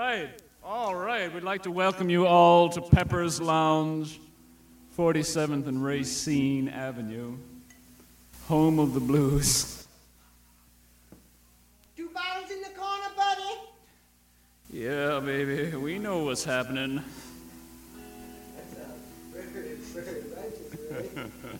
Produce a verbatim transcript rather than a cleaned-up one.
right. All right. We'd like to welcome you all to Pepper's Lounge, forty-seventh and Racine Avenue, home of the blues. Two bottles in the corner, buddy. Yeah, baby. We know what's happening. That's a very, very righteous, right?